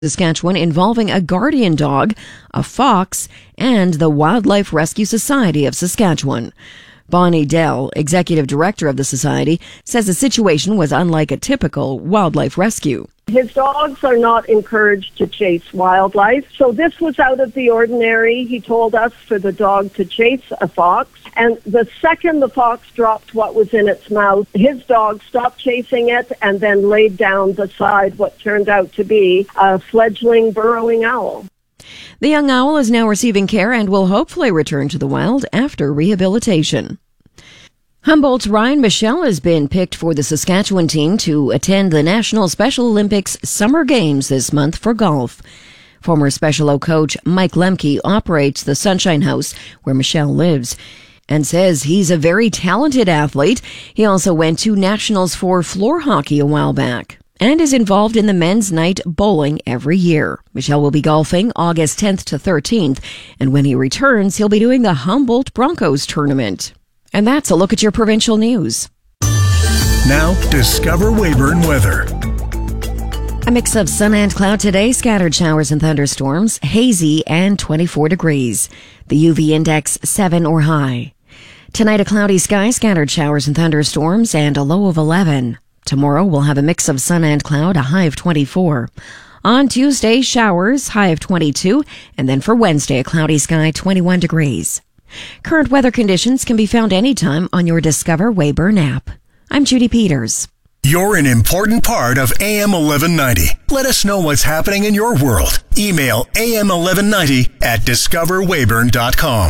Saskatchewan involving a guardian dog, a fox, and the Wildlife Rescue Society of Saskatchewan. Bonnie Dell, executive director of the society, says the situation was unlike a typical wildlife rescue. His dogs are not encouraged to chase wildlife, so this was out of the ordinary, he told us, for the dog to chase a fox. And the second the fox dropped what was in its mouth, his dog stopped chasing it and then laid down beside what turned out to be a fledgling burrowing owl. The young owl is now receiving care and will hopefully return to the wild after rehabilitation. Humboldt's Ryan Michel has been picked for the Saskatchewan team to attend the National Special Olympics Summer Games this month for golf. Former Special O coach Mike Lemke operates the Sunshine House where Michel lives and says he's a very talented athlete. He also went to nationals for floor hockey a while back and is involved in the men's night bowling every year. Michel will be golfing August 10th to 13th, and when he returns, he'll be doing the Humboldt Broncos tournament. And that's a look at your provincial news. Now, Discover Weyburn weather. A mix of sun and cloud today, scattered showers and thunderstorms, hazy and 24 degrees. The UV index 7 or high. Tonight, a cloudy sky, scattered showers and thunderstorms, and a low of 11. Tomorrow, we'll have a mix of sun and cloud, a high of 24. On Tuesday, showers, high of 22, and then for Wednesday, a cloudy sky, 21 degrees. Current weather conditions can be found anytime on your Discover Weyburn app. I'm Judy Peters. You're an important part of AM 1190. Let us know what's happening in your world. Email am1190@discoverweyburn.com.